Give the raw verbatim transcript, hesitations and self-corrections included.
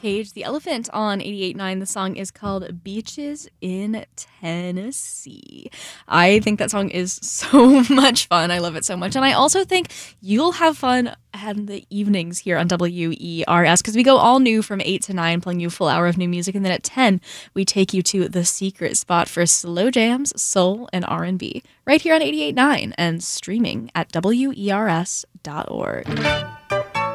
Cage, The Elephant on eighty-eight point nine. The song is called Beaches in Tennessee. I think that song is so much fun. I love it so much. And I also think you'll have fun in the evenings here on W E R S because we go all new from eight to nine, playing you a full hour of new music. And then at ten, we take you to the secret spot for slow jams, soul, and R and B right here on eighty-eight point nine and streaming at W E R S dot org.